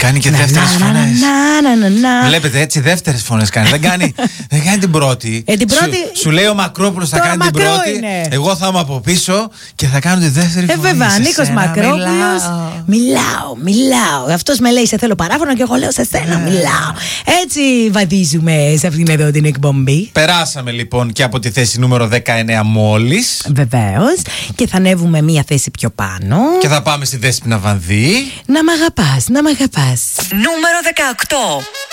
Κάνει και δεύτερες φωνές. Βλέπετε, έτσι δεύτερες φωνές κάνει. Δεν κάνει την πρώτη. Την πρώτη... Σου λέει ο Μακρόπουλος θα κάνει την πρώτη. Είναι. Εγώ θα είμαι από πίσω και θα κάνω τη δεύτερη φωνή. Βέβαια, Νίκος Μακρόπουλος. Μιλάω. Αυτός με λέει σε θέλω παράφωνο και εγώ λέω σε σένα μιλάω. Έτσι βαδίζουμε σε αυτήν εδώ την εκπομπή. Περάσαμε λοιπόν και από τη θέση νούμερο 19 μόλις. Βεβαίως. Και θα ανέβουμε μία θέση πιο πάνω. Και θα πάμε στη Δέσποινα Βανδύ. Να μ' αγαπάς. Νούμερο 18.